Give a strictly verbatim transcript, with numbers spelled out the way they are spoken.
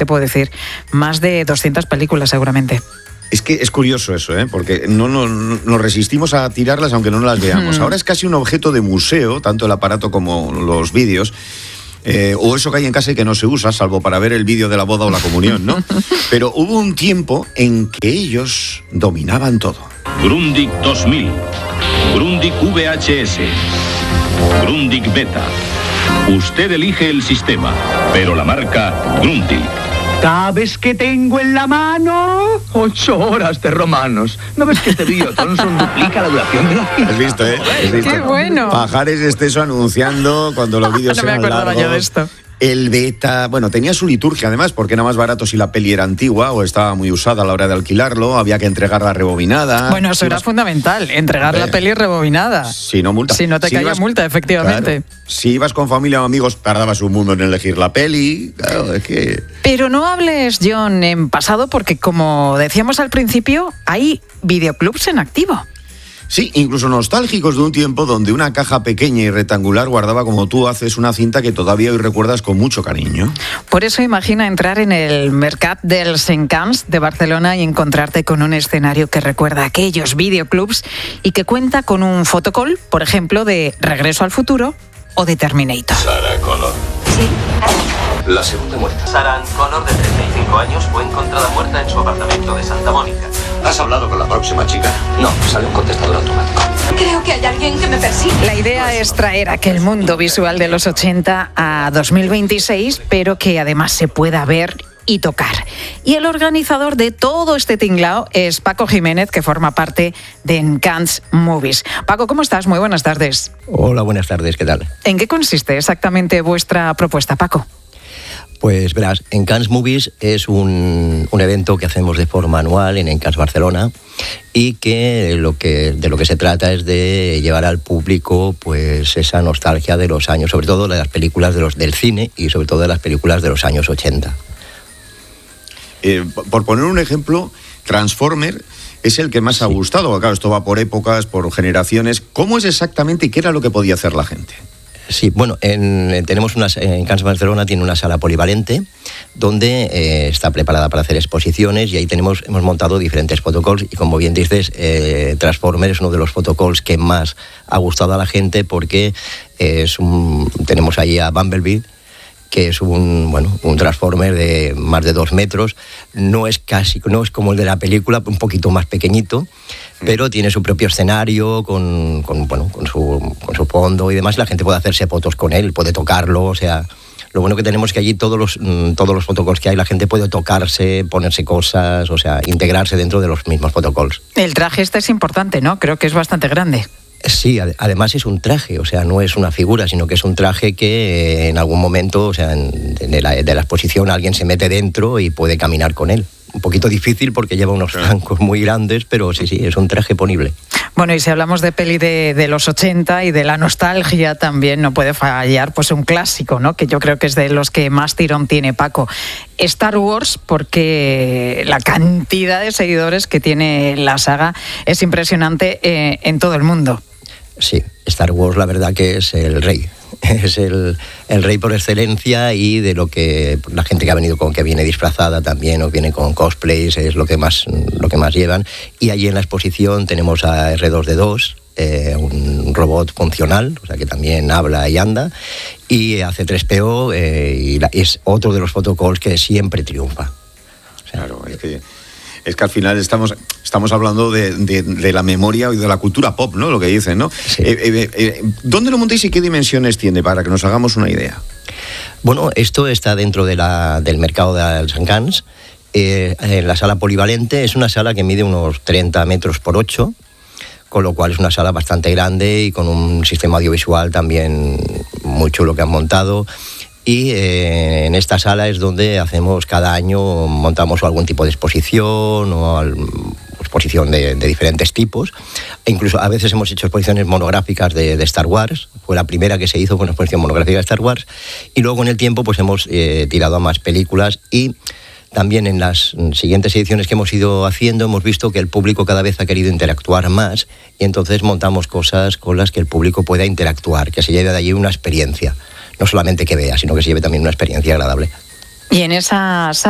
te puedo decir, más de doscientas películas seguramente. Es que es curioso eso, ¿eh? Porque no, no, no nos resistimos a tirarlas aunque no las veamos. Ahora es casi un objeto de museo, tanto el aparato como los vídeos. Eh, o eso que hay en casa y que no se usa, salvo para ver el vídeo de la boda o la comunión, ¿no? Pero hubo un tiempo en que ellos dominaban todo. Grundig dos mil, Grundig V H S, Grundig Beta. Usted elige el sistema, pero la marca Grundig. ¿Sabes qué tengo en la mano? Ocho horas de romanos. ¿No ves que este vídeo Thompson duplica la duración de la cinta? ¿Has visto, eh? ¿Has visto? ¡Qué bueno! Pajares Esteso anunciando cuando los vídeos no me eran acordaba largos. yo de esto. El beta, bueno, tenía su liturgia además, porque era más barato si la peli era antigua o estaba muy usada a la hora de alquilarlo, había que entregarla rebobinada. Bueno, eso si era ibas... fundamental, entregar Hombre, la peli rebobinada. Si no, multa. Si no te si caía ibas... multa, efectivamente. Claro. Si ibas con familia o amigos, tardabas un mundo en elegir la peli. Claro, es que... Pero no hables, John, en pasado, porque como decíamos al principio, hay videoclubs en activo. Sí, incluso nostálgicos de un tiempo donde una caja pequeña y rectangular guardaba, como tú haces, una cinta que todavía hoy recuerdas con mucho cariño. Por eso imagina entrar en el Mercat dels Encants de Barcelona y encontrarte con un escenario que recuerda a aquellos videoclubs y que cuenta con un fotocall, por ejemplo, de Regreso al Futuro o de Terminator. Sarah Connor. Sí. La segunda muerte. Sarah Connor, de treinta y cinco años, fue encontrada muerta en su apartamento de Santa Mónica. ¿Has hablado con la próxima chica? No, sale un contestador automático. Creo que hay alguien que me persigue. La idea es traer aquel mundo visual de los ochenta a dos mil veintiséis, pero que además se pueda ver y tocar. Y el organizador de todo este tinglao es Paco Jiménez, que forma parte de Encants Movies. Paco, ¿cómo estás? Muy buenas tardes. Hola, buenas tardes, ¿qué tal? ¿En qué consiste exactamente vuestra propuesta, Paco? Pues verás, Encants Movies es un, un evento que hacemos de forma anual en Encants Barcelona y que, lo que de lo que se trata es de llevar al público pues esa nostalgia de los años, sobre todo de las películas de los, del cine y sobre todo de las películas de los años ochenta. Eh, por poner un ejemplo, Transformer es el que más sí. ha gustado. Claro, esto va por épocas, por generaciones. ¿Cómo es exactamente y qué era lo que podía hacer la gente? Sí, bueno, en, tenemos una, en Encants Barcelona tiene una sala polivalente donde eh, está preparada para hacer exposiciones y ahí tenemos hemos montado diferentes photocalls y como bien dices, eh, Transformer es uno de los photocalls que más ha gustado a la gente porque eh, es un, tenemos ahí a Bumblebee, que es un bueno un Transformer de más de dos metros. No es casi, no es como el de la película, un poquito más pequeñito, pero tiene su propio escenario con, con bueno con su con su fondo y demás. La gente puede hacerse fotos con él, puede tocarlo, o sea, lo bueno que tenemos es que allí todos los todos los photocalls que hay, la gente puede tocarse, ponerse cosas, o sea, integrarse dentro de los mismos photocalls. El traje este es importante, ¿no? Creo que es bastante grande. Sí, además es un traje, o sea, no es una figura, sino que es un traje que en algún momento, o sea, en, de, la, de la exposición alguien se mete dentro y puede caminar con él. Un poquito difícil porque lleva unos flancos muy grandes, pero sí, sí, es un traje ponible. Bueno, y si hablamos de peli de, de los ochenta y de la nostalgia también, no puede fallar pues un clásico, ¿no? Que yo creo que es de los que más tirón tiene, Paco. Star Wars, porque la cantidad de seguidores que tiene la saga es impresionante eh, en todo el mundo. Sí, Star Wars la verdad que es el rey, es el, el rey por excelencia y de lo que la gente que ha venido con que viene disfrazada también o viene con cosplays es lo que más, lo que más llevan. Y allí en la exposición tenemos a erre dos de dos, eh, un robot funcional, o sea que también habla y anda, y a ce tres pe o eh, y la, es otro de los photocalls que siempre triunfa. O sea, claro, es que... Es que al final estamos, estamos hablando de, de, de la memoria y de la cultura pop, ¿no? Lo que dicen, ¿no? Sí. Eh, eh, eh, ¿Dónde lo montáis y qué dimensiones tiene para que nos hagamos una idea? Bueno, esto está dentro de la, del mercado de los Encants. Eh, en la sala polivalente es una sala que mide unos treinta metros por ocho, con lo cual es una sala bastante grande y con un sistema audiovisual también muy chulo que han montado. Y eh, en esta sala es donde hacemos cada año, montamos algún tipo de exposición o al, exposición de, de diferentes tipos. E incluso a veces hemos hecho exposiciones monográficas de, de Star Wars. Fue la primera que se hizo, fue una exposición monográfica de Star Wars. Y luego en el tiempo pues hemos eh, tirado a más películas y también en las siguientes ediciones que hemos ido haciendo hemos visto que el público cada vez ha querido interactuar más y entonces montamos cosas con las que el público pueda interactuar, que se lleve de allí una experiencia. No solamente que vea, sino que se lleve también una experiencia agradable. Y en esa